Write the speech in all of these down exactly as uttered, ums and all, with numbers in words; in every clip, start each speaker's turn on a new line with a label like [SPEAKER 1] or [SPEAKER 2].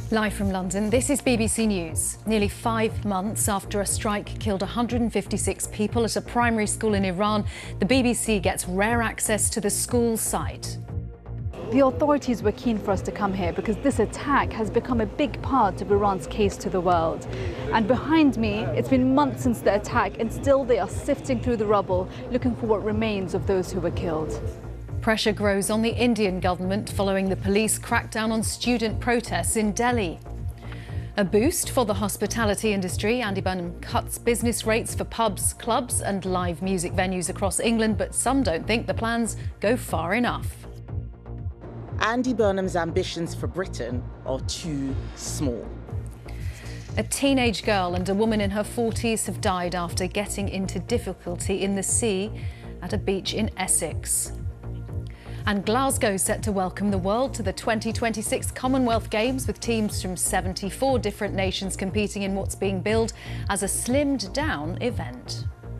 [SPEAKER 1] Live from London, this is B B C News. Nearly five months after a strike killed one hundred fifty-six people at a primary school in Iran, the B B C gets rare access to the school site.
[SPEAKER 2] The authorities were keen for us to come here because this attack has become a big part of Iran's case to the world. And behind me, it's been months since the attack, and still they are sifting through the rubble, looking for what remains of those who were killed.
[SPEAKER 1] Pressure grows on the Indian government following the police crackdown on student protests in Delhi. A boost for the hospitality industry. Andy Burnham cuts business rates for pubs, clubs and live music venues across England, but some don't think the plans go far enough.
[SPEAKER 3] Andy Burnham's ambitions for Britain are too small.
[SPEAKER 1] A teenage girl and a woman in her forties have died after getting into difficulty in the sea at a beach in Essex. And Glasgow set to welcome the world to the twenty twenty-six Commonwealth Games, with teams from seventy-four different nations competing in what's being billed as a slimmed-down event.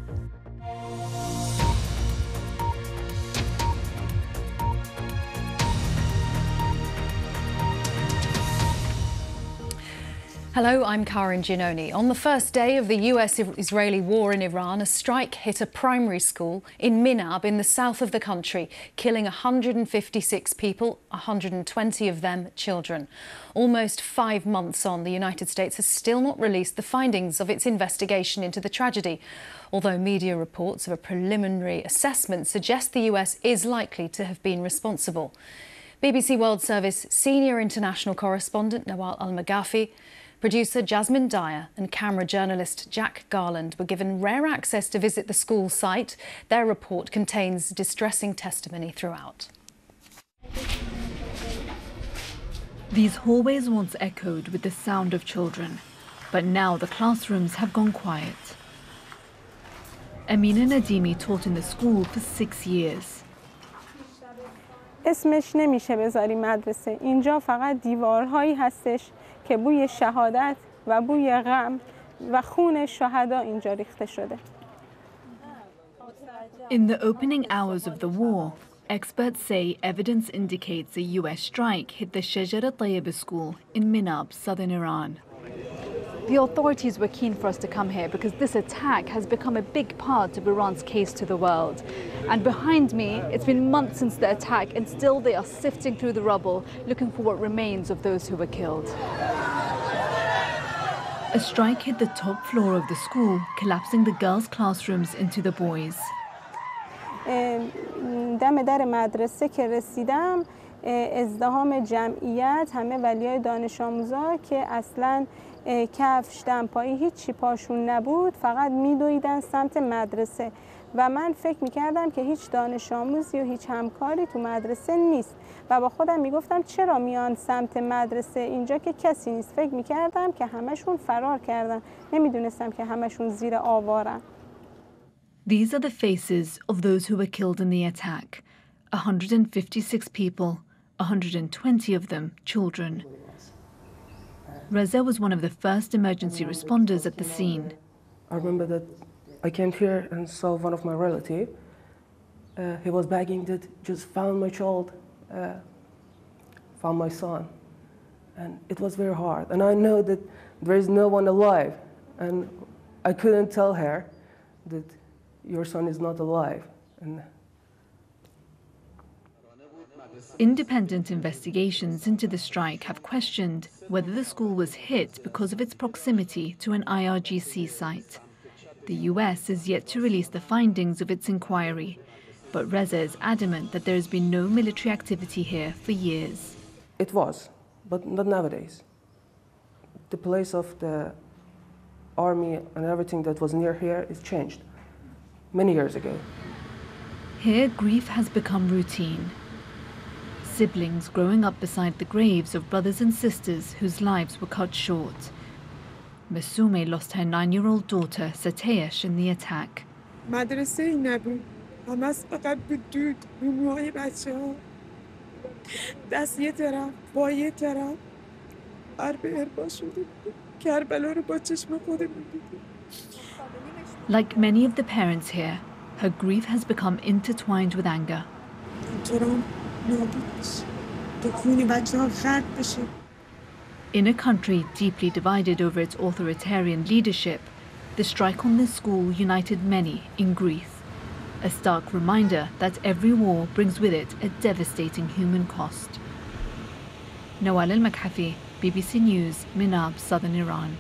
[SPEAKER 1] Hello, I'm Karin Giannoni. On the first day of the U S-Israeli war in Iran, a strike hit a primary school in Minab in the south of the country, killing one hundred fifty-six people, one hundred twenty of them children. Almost five months on, the United States has still not released the findings of its investigation into the tragedy, although media reports of a preliminary assessment suggest the U S is likely to have been responsible. B B C World Service senior international correspondent Nawal Al-Maghafi, producer Jasmine Dyer and camera journalist Jack Garland were given rare access to visit the school site. Their report contains distressing testimony throughout.
[SPEAKER 2] These hallways once echoed with the sound of children, but now the classrooms have gone quiet. Amina Nadimi taught in the school for six years.
[SPEAKER 4] اسمش نمیشه بذاری مدرسه. اینجا فقط دیوارهایی هستش که بوی شهادت و بوی غم و خون شهدا اینجا ریخته شده.
[SPEAKER 2] In the opening hours of the war, experts say evidence indicates a U S strike hit the Shajara Tayyib school in Minab, southern Iran. The authorities were keen for us to come here because this attack has become a big part of Iran's case to the world. And behind me, it's been months since the attack, and still they are sifting through the rubble, looking for what remains of those who were killed. A strike hit the top floor of the school, collapsing the girls' classrooms into the boys.
[SPEAKER 4] دم در مدرسه که رسیدم ازدحام جمعیت، همه ولیای دانش آموزا که اصلاً کفش دمپایی هیچی پاشون نبود، فقط میدویدن سمت مدرسه و من فکر میکردم که هیچ دانش آموزی و هیچ همکاری تو مدرسه نیست و با خودم میگفتم چرا میان سمت مدرسه، اینجا که کسی نیست. فکر میکردم که همشون فرار کردن، نمیدونستم که همشون زیر آوارن.
[SPEAKER 2] These are the faces of those who were killed in the attack. one hundred fifty-six people, one hundred twenty of them children. Reza was one of the first emergency responders at the scene.
[SPEAKER 5] I remember that I came here and saw one of my relatives. Uh, he was begging that just found my child, uh, found my son. And it was very hard. And I know that there is no one alive. And I couldn't tell her that your son is not alive. And
[SPEAKER 2] Independent investigations into the strike have questioned whether the school was hit because of its proximity to an I R G C site. The U S is yet to release the findings of its inquiry, but Reza is adamant that there has been no military activity here for years.
[SPEAKER 5] It was, but not nowadays. The place of the army and everything that was near here is changed many years ago.
[SPEAKER 2] Here, grief has become routine. Siblings growing up beside the graves of brothers and sisters whose lives were cut short. Masume lost her nine-year-old daughter, Sateyesh, in the attack. Like many of the parents here, her grief has become intertwined with anger. In a country deeply divided over its authoritarian leadership, the strike on this school united many in grief. A stark reminder that every war brings with it a devastating human cost. Nawal Al-Makhafi, B B C News, Minab, southern Iran.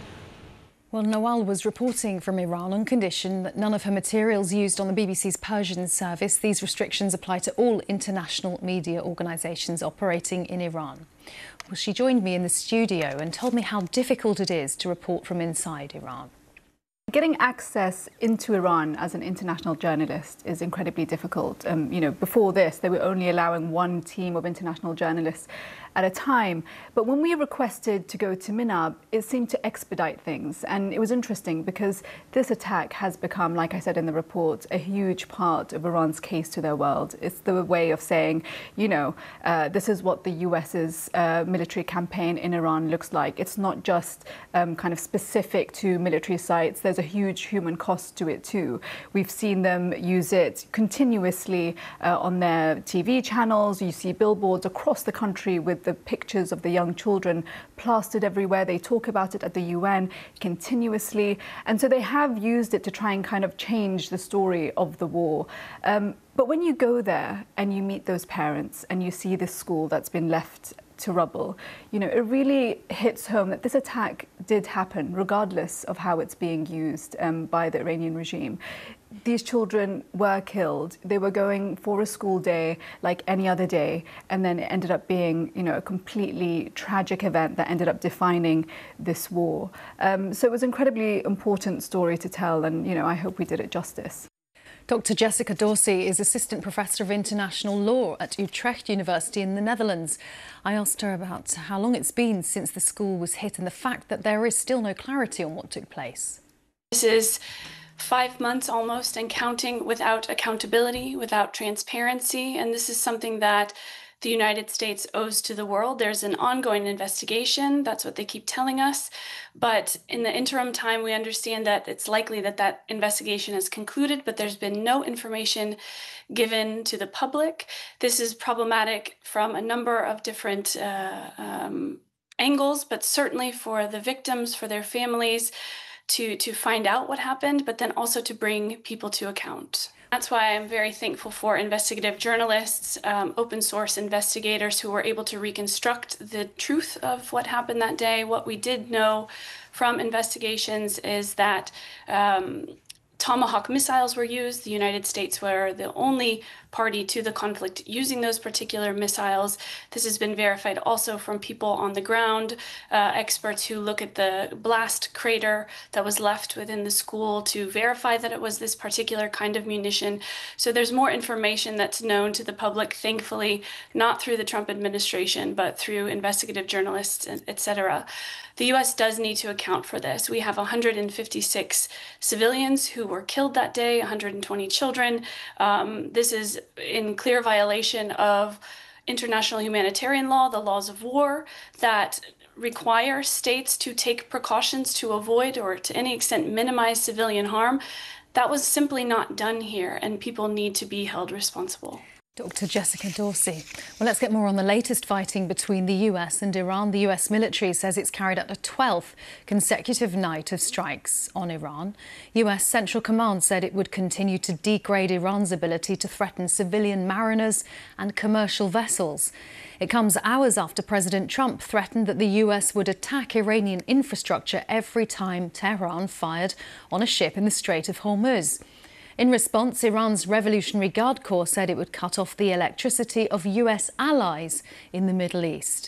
[SPEAKER 1] Well, Nawal was reporting from Iran on condition that none of her materials used on the B B C's Persian service. These restrictions apply to all international media organisations operating in Iran. Well, she joined me in the studio and told me how difficult it is to report from inside Iran.
[SPEAKER 2] Getting access into Iran as an international journalist is incredibly difficult. Um, you know, before this, they were only allowing one team of international journalists at a time. But when we requested to go to Minab, it seemed to expedite things. And it was interesting because this attack has become, like I said in the report, a huge part of Iran's case to their world. It's the way of saying, you know, uh, this is what the U S's uh, military campaign in Iran looks like. It's not just um, kind of specific to military sites. There's a huge human cost to it too. We've seen them use it continuously uh, on their T V channels. You see billboards across the country with the pictures of the young children plastered everywhere. They talk about it at the U N continuously. And so they have used it to try and kind of change the story of the war. Um, but when you go there and you meet those parents and you see this school that's been left to rubble, you know, it really hits home that this attack did happen regardless of how it's being used um, by the Iranian regime. These children were killed. They were going for a school day like any other day, and then it ended up being, you know, a completely tragic event that ended up defining this war. Um, so it was an incredibly important story to tell, and, you know, I hope we did it justice.
[SPEAKER 1] Doctor Jessica Dorsey is Assistant Professor of International Law at Utrecht University in the Netherlands. I asked her about how long it's been since the school was hit and the fact that there is still no clarity on what took place.
[SPEAKER 6] This is five months almost and counting without accountability, without transparency, and this is something that the United States owes to the world. There's an ongoing investigation. That's what they keep telling us. But in the interim time, we understand that it's likely that that investigation has concluded, but there's been no information given to the public. This is problematic from a number of different uh, um, angles, but certainly for the victims, for their families, to, to find out what happened, but then also to bring people to account. That's why I'm very thankful for investigative journalists, um, open source investigators who were able to reconstruct the truth of what happened that day. What we did know from investigations is that um, Tomahawk missiles were used. The United States were the only party to the conflict using those particular missiles. This has been verified also from people on the ground, uh, experts who look at the blast crater that was left within the school to verify that it was this particular kind of munition. So there's more information that's known to the public, thankfully, not through the Trump administration, but through investigative journalists, et cetera. The U S does need to account for this. We have one hundred fifty-six civilians who were killed that day, one hundred twenty children. Um, this is in clear violation of international humanitarian law, the laws of war that require states to take precautions to avoid or to any extent minimize civilian harm. That was simply not done here, and people need to be held responsible.
[SPEAKER 1] Doctor Jessica Dorsey. Well, let's get more on the latest fighting between the U S and Iran. The U S military says it's carried out a twelfth consecutive night of strikes on Iran. U S Central Command said it would continue to degrade Iran's ability to threaten civilian mariners and commercial vessels. It comes hours after President Trump threatened that the U S would attack Iranian infrastructure every time Tehran fired on a ship in the Strait of Hormuz. In response, Iran's Revolutionary Guard Corps said it would cut off the electricity of U S allies in the Middle East.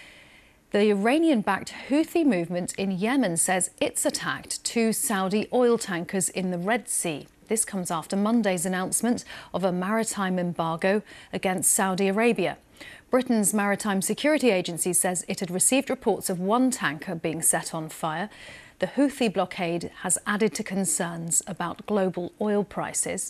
[SPEAKER 1] The Iranian-backed Houthi movement in Yemen says it's attacked two Saudi oil tankers in the Red Sea. This comes after Monday's announcement of a maritime embargo against Saudi Arabia. Britain's Maritime Security Agency says it had received reports of one tanker being set on fire. The Houthi blockade has added to concerns about global oil prices.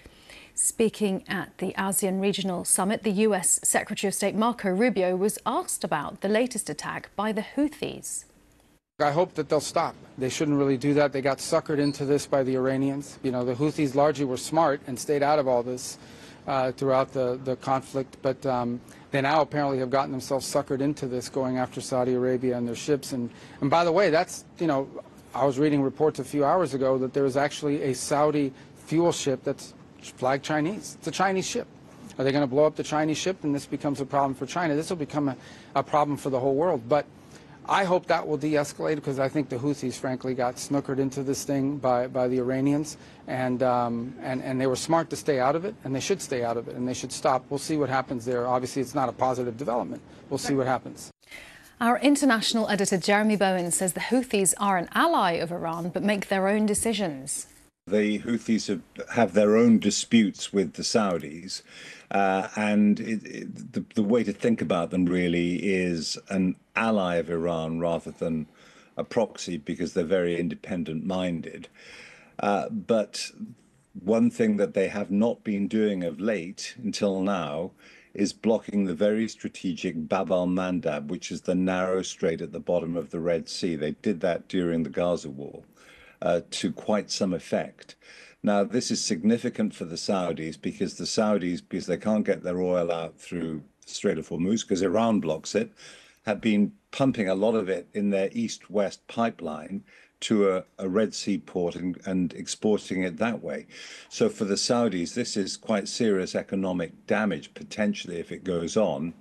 [SPEAKER 1] Speaking at the ASEAN Regional Summit, the U S Secretary of State Marco Rubio was asked about the latest attack by the Houthis.
[SPEAKER 7] I hope that they'll stop. They shouldn't really do that. They got suckered into this by the Iranians. You know, the Houthis largely were smart and stayed out of all this. uh, throughout the, the conflict. But um, they now apparently have gotten themselves suckered into this, going after Saudi Arabia and their ships. And, and by the way, that's, you know, I was reading reports a few hours ago that there was actually a Saudi fuel ship that's flagged Chinese. It's a Chinese ship. Are they going to blow up the Chinese ship? And this becomes a problem for China. This will become a, a problem for the whole world. But I hope that will de-escalate, because I think the Houthis, frankly, got snookered into this thing by, by the Iranians, and, um, and, and they were smart to stay out of it, and they should stay out of it, and they should stop. We'll see what happens there. Obviously, it's not a positive development. We'll see what happens.
[SPEAKER 1] Our international editor, Jeremy Bowen, says the Houthis are an ally of Iran, but make their own decisions.
[SPEAKER 8] The Houthis have, have their own disputes with the Saudis, uh, and it, it, the, the way to think about them really is an ally of Iran rather than a proxy, because they're very independent-minded. Uh, but one thing that they have not been doing of late until now is blocking the very strategic Bab al-Mandab, which is the narrow strait at the bottom of the Red Sea. They did that during the Gaza war. Uh, to quite some effect. Now, this is significant for the Saudis, because the Saudis, because they can't get their oil out through the Strait of Hormuz, because Iran blocks it, have been pumping a lot of it in their east-west pipeline to a, a Red Sea port and, and exporting it that way. So for the Saudis, this is quite serious economic damage, potentially, if it goes on.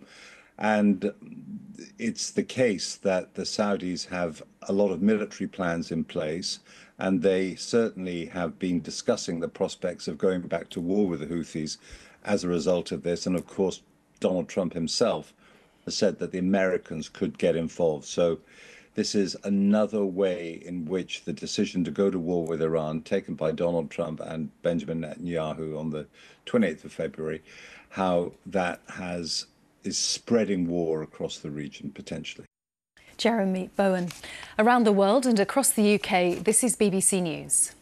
[SPEAKER 8] And it's the case that the Saudis have a lot of military plans in place, and they certainly have been discussing the prospects of going back to war with the Houthis as a result of this. And of course, Donald Trump himself has said that the Americans could get involved. So this is another way in which the decision to go to war with Iran, taken by Donald Trump and Benjamin Netanyahu on the twenty-eighth of February, how that has is spreading war across the region, potentially.
[SPEAKER 1] Jeremy Bowen. Around the world and across the U K, this is B B C News.